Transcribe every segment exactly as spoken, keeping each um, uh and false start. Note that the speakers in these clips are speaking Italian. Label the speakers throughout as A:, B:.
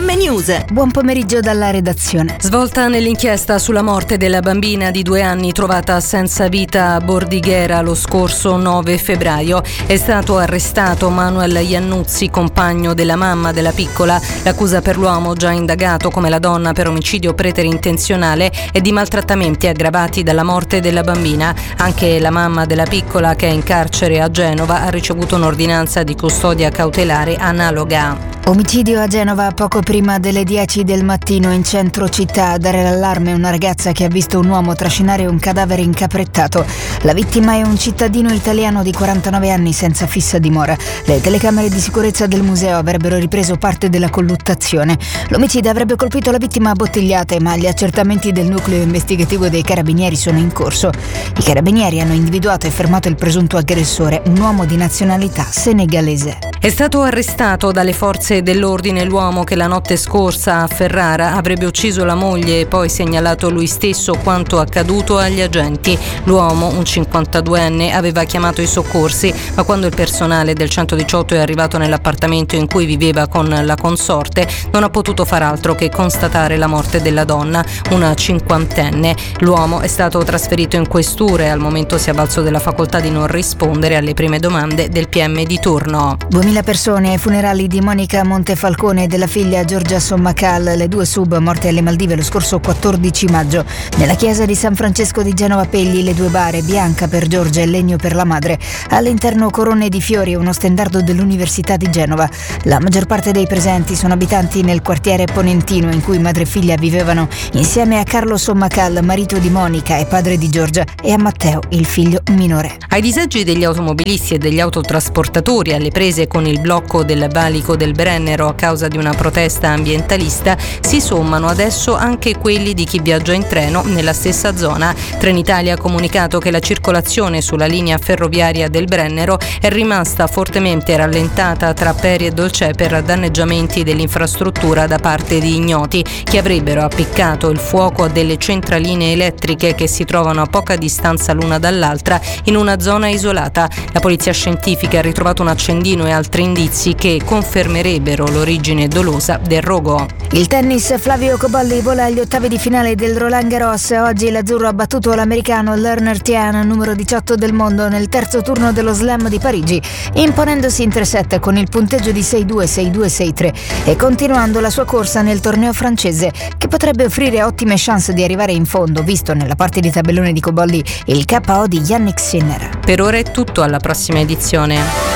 A: M News.
B: Buon pomeriggio dalla redazione.
C: Svolta nell'inchiesta sulla morte della bambina di due anni trovata senza vita a Bordighera lo scorso nove febbraio. È stato arrestato Manuel Iannuzzi, compagno della mamma della piccola. L'accusa per l'uomo, già indagato come la donna per omicidio preterintenzionale e di maltrattamenti aggravati dalla morte della bambina. Anche la mamma della piccola, che è in carcere a Genova, ha ricevuto un'ordinanza di custodia cautelare analoga.
B: Omicidio a Genova poco prima delle dieci del mattino in centro città. A dare l'allarme una ragazza che ha visto un uomo trascinare un cadavere incaprettato. La vittima è un cittadino italiano di quarantanove anni senza fissa dimora. Le telecamere di sicurezza del museo avrebbero ripreso parte della colluttazione. L'omicidio avrebbe colpito la vittima a bottigliate, ma gli accertamenti del nucleo investigativo dei carabinieri sono in corso. I carabinieri hanno individuato e fermato il presunto aggressore, un uomo di nazionalità senegalese.
C: È stato arrestato dalle forze dell'ordine l'uomo che la notte scorsa a Ferrara avrebbe ucciso la moglie e poi segnalato lui stesso quanto accaduto agli agenti. L'uomo, un cinquantaduenne, aveva chiamato i soccorsi, ma quando il personale del centodiciotto è arrivato nell'appartamento in cui viveva con la consorte, non ha potuto far altro che constatare la morte della donna, una cinquantenne. L'uomo è stato trasferito in questura e al momento si è avvalso della facoltà di non rispondere alle prime domande del P M di turno.
B: duemila persone ai funerali di Monica Montefalcone e della figlia Giorgia Sommacal, le due sub morte alle Maldive lo scorso quattordici maggio. Nella chiesa di San Francesco di Genova Pegli le due bare, bianca per Giorgia e legno per la madre. All'interno corone di fiori e uno stendardo dell'Università di Genova. La maggior parte dei presenti sono abitanti nel quartiere Ponentino in cui madre e figlia vivevano insieme a Carlo Sommacal, marito di Monica e padre di Giorgia, e a Matteo, il figlio minore.
C: Ai disagi degli automobilisti e degli autotrasportatori alle prese con il blocco del valico del Brennero a causa di una protesta ambientalista si sommano adesso anche quelli di chi viaggia in treno nella stessa zona. Trenitalia ha comunicato che la circolazione sulla linea ferroviaria del Brennero è rimasta fortemente rallentata tra Peri e Dolcè per danneggiamenti dell'infrastruttura da parte di ignoti che avrebbero appiccato il fuoco a delle centraline elettriche che si trovano a poca distanza l'una dall'altra in una zona isolata. La polizia scientifica ha ritrovato un accendino e altri indizi che confermerebbero l'origine dolosa del rogo.
B: Il tennis, Flavio Cobolli vola agli ottavi di finale del Roland Garros. Oggi l'azzurro ha battuto l'americano Lerner Tian, numero diciotto del mondo, nel terzo turno dello Slam di Parigi, imponendosi in tre set con il punteggio di sei due sei due sei tre e continuando la sua corsa nel torneo francese, che potrebbe offrire ottime chance di arrivare in fondo, visto nella parte di tabellone di Cobolli il K O di Yannick Sinner.
C: Per ora è tutto, alla prossima edizione.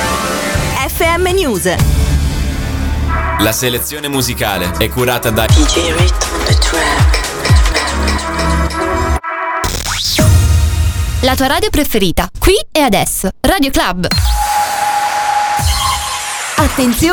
A: F M News.
D: La selezione musicale è curata da D J Rit on the track.
E: La tua radio preferita, qui e adesso. Radio Club. Attenzione!